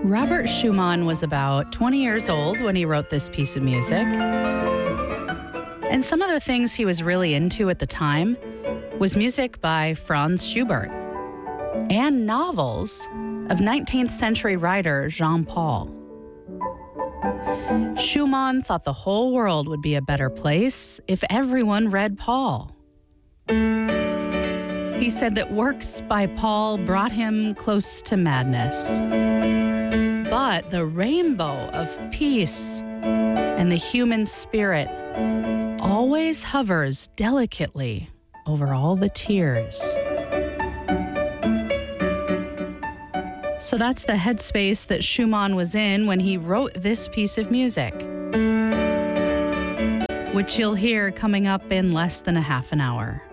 Robert Schumann was about 20 years old when he wrote this piece of music. And some of the things he was really into at the time was music by Franz Schubert and novels of 19th century writer Jean Paul. Schumann thought the whole world would be a better place if everyone read Paul. He said that works by Paul brought him close to madness. But the rainbow of peace and the human spirit always hovers delicately over all the tears. So that's the headspace that Schumann was in when he wrote this piece of music, which you'll hear coming up in less than a half an hour.